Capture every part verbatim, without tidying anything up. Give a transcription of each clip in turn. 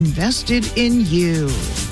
Invested in you.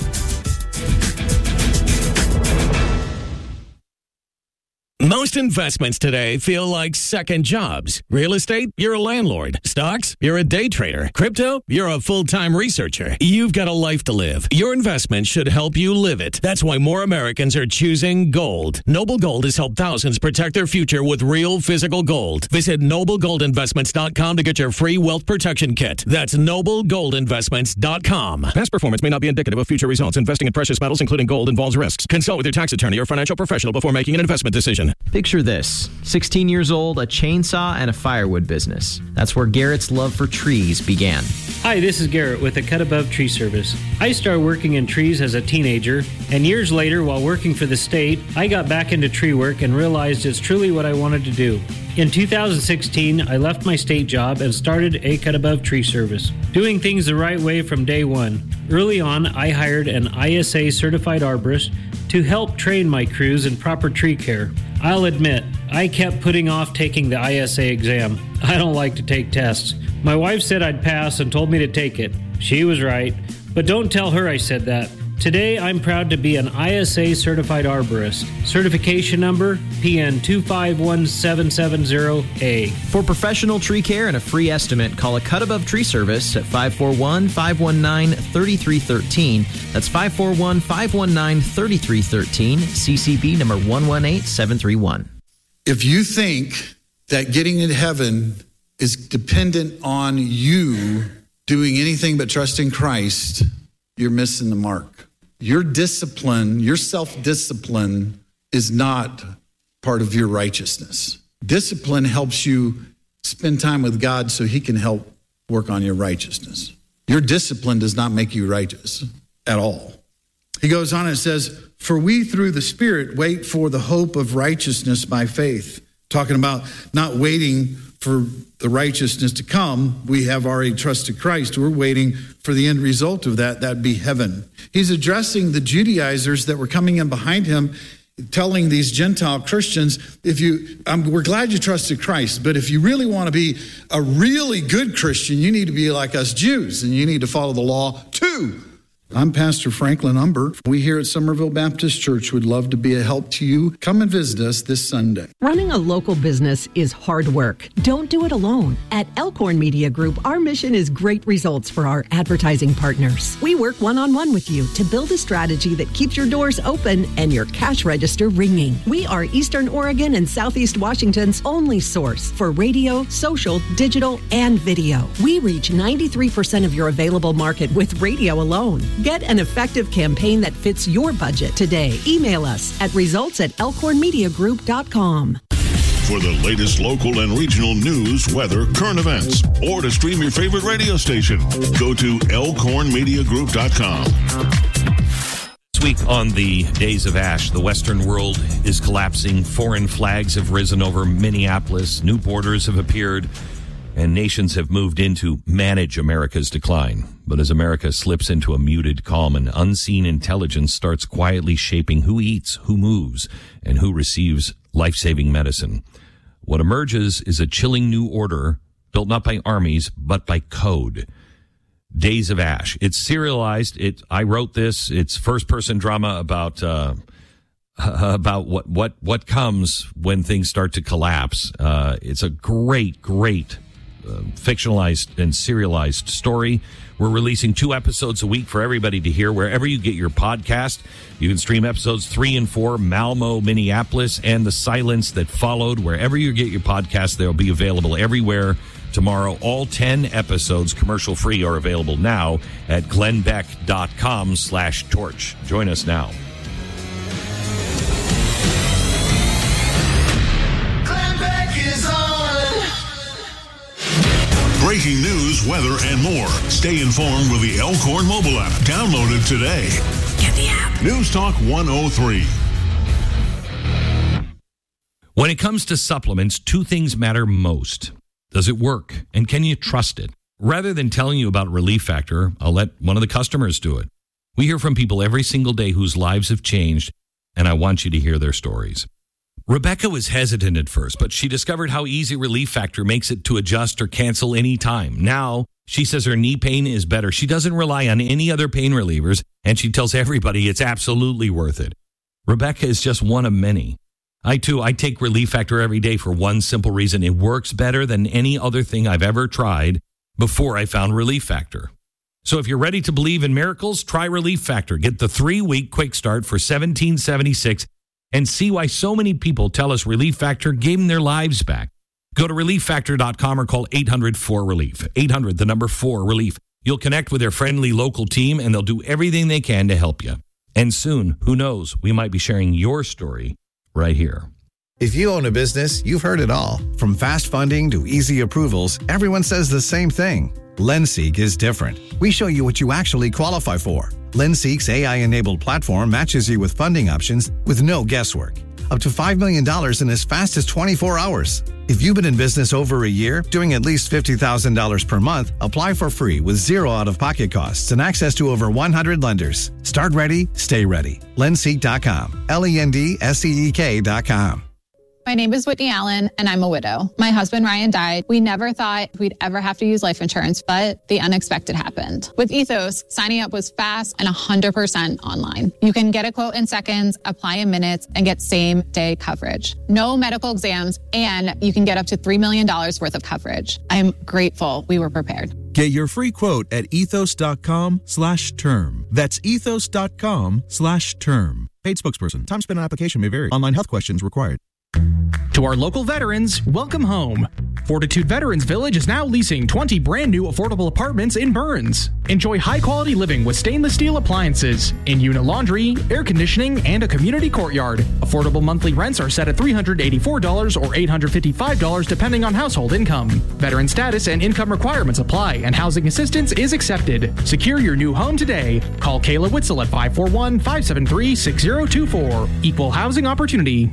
Most investments today feel like second jobs. Real estate, you're a landlord. Stocks, you're a day trader. Crypto, you're a full-time researcher. You've got a life to live. Your investment should help you live it. That's why more Americans are choosing gold. Noble Gold has helped thousands protect their future with real physical gold. Visit noble gold investments dot com to get your free wealth protection kit. That's noble gold investments dot com. Past performance may not be indicative of future results. Investing in precious metals, including gold, involves risks. Consult with your tax attorney or financial professional before making an investment decision. Picture this. sixteen years old, a chainsaw, and a firewood business. That's where Garrett's love for trees began. Hi, this is Garrett with the Cut Above Tree Service. I started working in trees as a teenager, and years later, while working for the state, I got back into tree work and realized it's truly what I wanted to do. In two thousand sixteen, I left my state job and started a Cut Above Tree Service, doing things the right way from day one. Early on, I hired an I S A certified arborist to help train my crews in proper tree care. I'll admit, I kept putting off taking the I S A exam. I don't like to take tests. My wife said I'd pass and told me to take it. She was right, but don't tell her I said that. Today, I'm proud to be an I S A certified arborist. Certification number P N two five one seven seven zero A. For professional tree care and a free estimate, call a Cut Above Tree Service at five four one, five one nine, three three one three. That's five four one, five one nine, three three one three, C C B number one one eight seven three one. If you think that getting into heaven is dependent on you doing anything but trusting Christ, you're missing the mark. Your discipline, your self-discipline is not part of your righteousness. Discipline helps you spend time with God so he can help work on your righteousness. Your discipline does not make you righteous at all. He goes on and says, for we through the Spirit wait for the hope of righteousness by faith. Talking about not waiting for the righteousness to come. We have already trusted Christ. We're waiting for the end result of that. That'd be heaven. He's addressing the Judaizers that were coming in behind him, telling these Gentile Christians, if you, um, we're glad you trusted Christ, but if you really want to be a really good Christian, you need to be like us Jews, and you need to follow the law too. I'm Pastor Franklin Umber. We here at Somerville Baptist Church would love to be a help to you. Come and visit us this Sunday. Running a local business is hard work. Don't do it alone. At Elkhorn Media Group, our mission is great results for our advertising partners. We work one-on-one with you to build a strategy that keeps your doors open and your cash register ringing. We are Eastern Oregon and Southeast Washington's only source for radio, social, digital, and video. We reach ninety-three percent of your available market with radio alone. Get an effective campaign that fits your budget today. Email us at results at elkhorn media group dot com. For the latest local and regional news, weather, current events, or to stream your favorite radio station, go to elkhorn media group dot com. This week on the Days of Ash, the Western world is collapsing. Foreign flags have risen over Minneapolis. New borders have appeared. And nations have moved in to manage America's decline. But as America slips into a muted calm, an unseen intelligence starts quietly shaping who eats, who moves, and who receives life-saving medicine. What emerges is a chilling new order built not by armies, but by code. Days of Ash. It's serialized. It. I wrote this. It's first-person drama about uh, about what, what, what comes when things start to collapse. Uh, it's a great, great Uh, fictionalized and serialized story. We're releasing two episodes a week for everybody to hear wherever you get your podcast. You can stream episodes three and four, Malmo, Minneapolis, and The Silence That Followed. Wherever you get your podcast, they'll be available everywhere tomorrow. All ten episodes, commercial free, are available now at glennbeck.com slash torch. Join us now. Breaking news, weather, and more. Stay informed with the Elkhorn mobile app. Download it today. Get the app. News Talk one oh three. When it comes to supplements, two things matter most. Does it work? And can you trust it? Rather than telling you about Relief Factor, I'll let one of the customers do it. We hear from people every single day whose lives have changed, and I want you to hear their stories. Rebecca was hesitant at first, but she discovered how easy Relief Factor makes it to adjust or cancel any time. Now, She says her knee pain is better. She doesn't rely on any other pain relievers, and she tells everybody it's absolutely worth it. Rebecca is just one of many. I, too, I take Relief Factor every day for one simple reason. It works better than any other thing I've ever tried before I found Relief Factor. So if you're ready to believe in miracles, try Relief Factor. Get the three-week quick start for seventeen seventy-six and see why so many people tell us Relief Factor gave them their lives back. Go to relief factor dot com or call eight hundred four relief. eight hundred, the number four, relief. You'll connect with their friendly local team, and they'll do everything they can to help you. And soon, who knows, we might be sharing your story right here. If you own a business, you've heard it all. From fast funding to easy approvals, everyone says the same thing. LendSeek is different. We show you what you actually qualify for. LendSeek's A I-enabled platform matches you with funding options with no guesswork. Up to five million dollars in as fast as twenty-four hours. If you've been in business over a year, doing at least fifty thousand dollars per month, apply for free with zero out-of-pocket costs and access to over one hundred lenders. Start ready, stay ready. Lendseek dot com. L E N D S E E K dot com. My name is Whitney Allen, and I'm a widow. My husband, Ryan, died. We never thought we'd ever have to use life insurance, but the unexpected happened. With Ethos, signing up was fast and one hundred percent online. You can get a quote in seconds, apply in minutes, and get same-day coverage. No medical exams, and you can get up to three million dollars worth of coverage. I'm grateful we were prepared. Get your free quote at ethos dot com slash term. That's ethos dot com slash term. Paid spokesperson. Time spent on application may vary. Online health questions required. To our local veterans, welcome home. Fortitude Veterans Village is now leasing twenty brand new affordable apartments in Burns. Enjoy high-quality living with stainless steel appliances, in-unit laundry, air conditioning, and a community courtyard. Affordable monthly rents are set at three hundred eighty-four dollars or eight hundred fifty-five dollars depending on household income. Veteran status and income requirements apply, and housing assistance is accepted. Secure your new home today. Call Kayla Witzel at five four one, five seven three, six zero two four. Equal housing opportunity.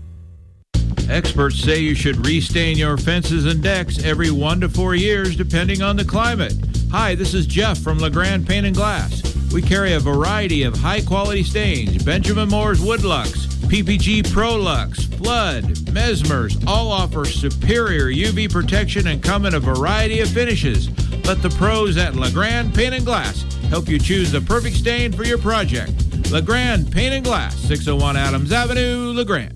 Experts say you should restain your fences and decks every one to four years, depending on the climate. Hi, this is Jeff from LeGrand Paint and Glass. We carry a variety of high-quality stains: Benjamin Moore's Woodlux, P P G ProLux, Flood, Mesmers, all offer superior U V protection and come in a variety of finishes. Let the pros at LeGrand Paint and Glass help you choose the perfect stain for your project. LeGrand Paint and Glass, six oh one Adams Avenue, LeGrand.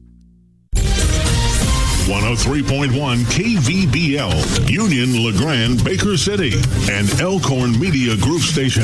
one oh three point one K V B L, Union, LeGrand, Baker City, and Elkhorn Media Group station.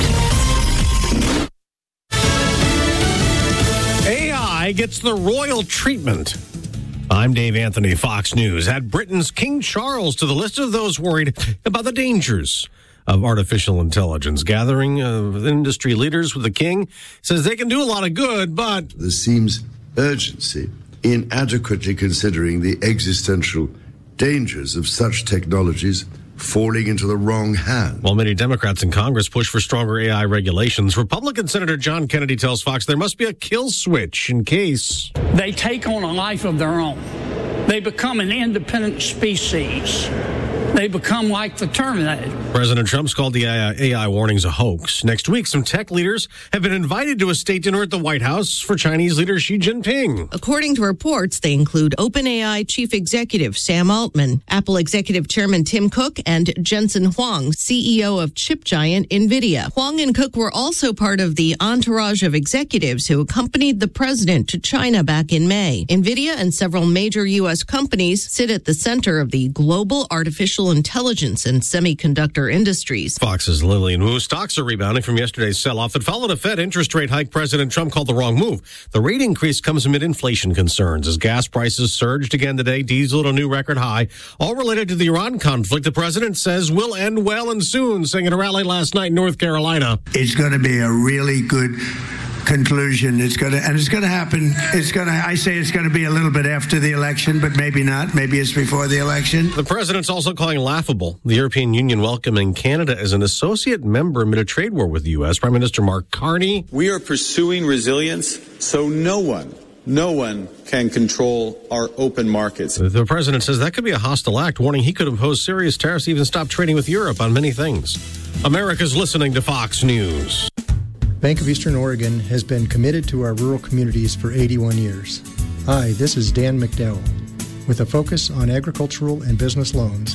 A I gets the royal treatment. I'm Dave Anthony, Fox News. Add Britain's King Charles to the list of those worried about the dangers of artificial intelligence. Gathering of industry leaders with the king says they can do a lot of good, but there seems urgency in adequately considering the existential dangers of such technologies falling into the wrong hands. While many Democrats in Congress push for stronger A I regulations, Republican Senator John Kennedy tells Fox there must be a kill switch in case they take on a life of their own. They become an independent species. They become like the Terminator. President Trump's called the A I warnings a hoax. Next week, some tech leaders have been invited to a state dinner at the White House for Chinese leader Xi Jinping. According to reports, they include OpenAI Chief Executive Sam Altman, Apple Executive Chairman Tim Cook, and Jensen Huang, C E O of chip giant NVIDIA. Huang and Cook were also part of the entourage of executives who accompanied the president to China back in May. NVIDIA and several major U S companies sit at the center of the global artificial intelligence and semiconductor industries. Fox's Lillian Wu. Stocks are rebounding from yesterday's sell-off that followed a Fed interest rate hike President Trump called the wrong move. The rate increase comes amid inflation concerns as gas prices surged again today, diesel at a new record high, all related to the Iran conflict the president says will end well and soon, saying at a rally last night in North Carolina. It's going to be a really good conclusion. It's going to, and it's going to happen. It's going to, I say it's going to be a little bit after the election, but maybe not. Maybe it's before the election. The president's also calling laughable the European Union welcoming Canada as an associate member amid a trade war with the U S. Prime Minister Mark Carney. We are pursuing resilience so no one, no one can control our open markets. The president says that could be a hostile act, warning he could impose serious tariffs, even stop trading with Europe on many things. America's listening to Fox News. Bank of Eastern Oregon has been committed to our rural communities for eighty-one years. Hi, this is Dan McDowell. With a focus on agricultural and business loans,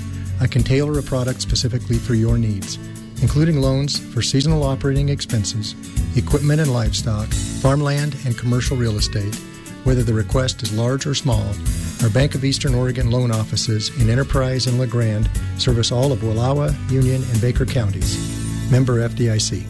I can tailor a product specifically for your needs, including loans for seasonal operating expenses, equipment and livestock, farmland and commercial real estate. Whether the request is large or small, our Bank of Eastern Oregon loan offices in Enterprise and LeGrand service all of Wallowa, Union, and Baker counties. Member F D I C.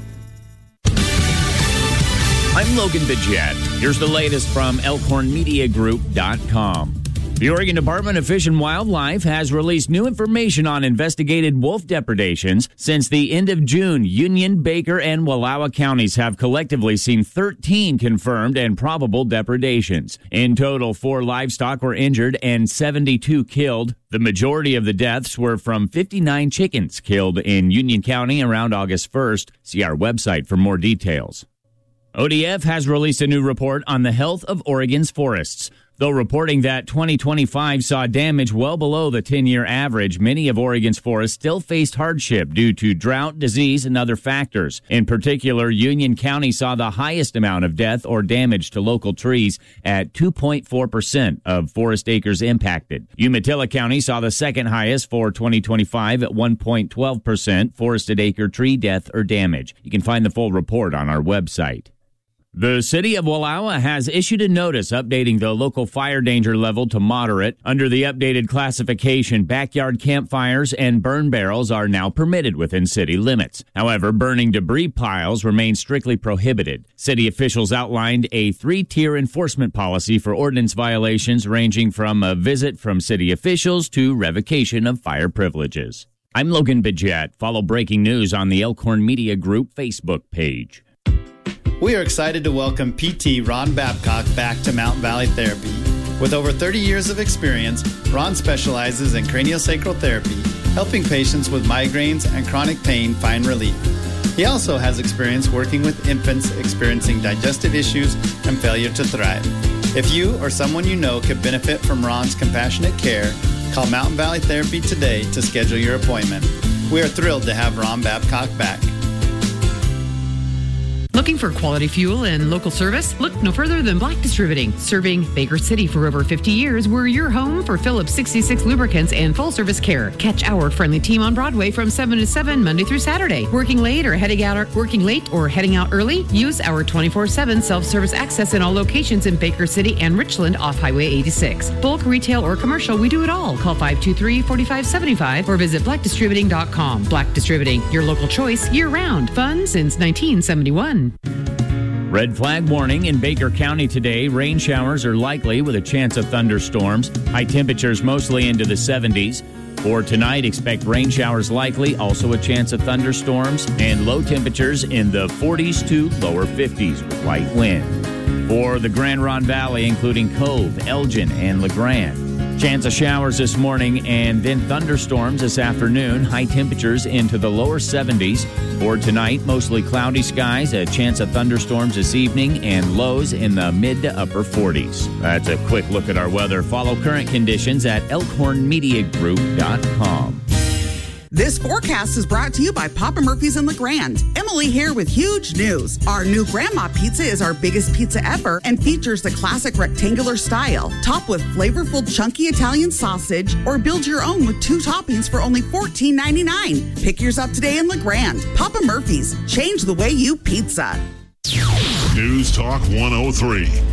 I'm Logan Bidget. Here's the latest from elkhorn media group dot com. The Oregon Department of Fish and Wildlife has released new information on investigated wolf depredations. Since the end of June, Union, Baker, and Wallowa counties have collectively seen thirteen confirmed and probable depredations. In total, four livestock were injured and seventy-two killed. The majority of the deaths were from fifty-nine chickens killed in Union County around August first. See our website for more details. O D F has released a new report on the health of Oregon's forests. Though reporting that twenty twenty-five saw damage well below the ten-year average, many of Oregon's forests still faced hardship due to drought, disease, and other factors. In particular, Union County saw the highest amount of death or damage to local trees at two point four percent of forest acres impacted. Umatilla County saw the second highest for twenty twenty-five at one point one two percent forested acre tree death or damage. You can find the full report on our website. The city of Wallowa has issued a notice updating the local fire danger level to moderate. Under the updated classification, backyard campfires and burn barrels are now permitted within city limits. However, burning debris piles remain strictly prohibited. City officials outlined a three-tier enforcement policy for ordinance violations ranging from a visit from city officials to revocation of fire privileges. I'm Logan Bidget. Follow breaking news on the Elkhorn Media Group Facebook page. We are excited to welcome P T Ron Babcock back to Mountain Valley Therapy. With over thirty years of experience, Ron specializes in craniosacral therapy, helping patients with migraines and chronic pain find relief. He also has experience working with infants experiencing digestive issues and failure to thrive. If you or someone you know could benefit from Ron's compassionate care, call Mountain Valley Therapy today to schedule your appointment. We are thrilled to have Ron Babcock back. Looking for quality fuel and local service? Look no further than Black Distributing. Serving Baker City for over fifty years, we're your home for Phillips sixty-six lubricants and full service care. Catch our friendly team on Broadway from seven to seven Monday through Saturday. Working late or heading out working late or heading out early? Use our twenty-four seven self-service access in all locations in Baker City and Richland off Highway eighty-six. Bulk, retail, or commercial, we do it all. Call five two three, four five seven five or visit black distributing dot com. Black Distributing, your local choice year-round. Fun since nineteen seventy-one. Red flag warning in Baker County today. Rain showers are likely with a chance of thunderstorms. High temperatures mostly into the seventies. For tonight, expect rain showers likely, also a chance of thunderstorms, and low temperatures in the forties to lower fifties with light wind. For the Grand Ronde Valley, including Cove, Elgin, and LeGrand. Chance of showers this morning and then thunderstorms this afternoon. High temperatures into the lower seventies. For tonight, mostly cloudy skies, a chance of thunderstorms this evening, and lows in the mid to upper forties. That's a quick look at our weather. Follow current conditions at elkhorn media group dot com. This forecast is brought to you by Papa Murphy's in LeGrand. Emily here with huge news. Our new Grandma Pizza is our biggest pizza ever and features the classic rectangular style, topped with flavorful chunky Italian sausage, or build your own with two toppings for only fourteen ninety-nine. Pick yours up today in LeGrand. Papa Murphy's, change the way you pizza. News Talk one oh three,